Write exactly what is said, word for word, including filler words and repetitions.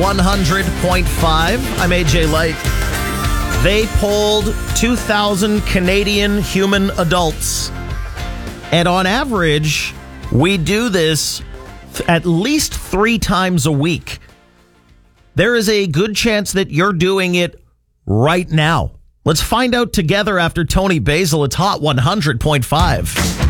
one hundred point five. I'm A J Light. They polled two thousand Canadian human adults. And on average, we do this at least three times a week. There is a good chance that you're doing it right now. Let's find out together after Tony Basil. It's Hot one hundred point five.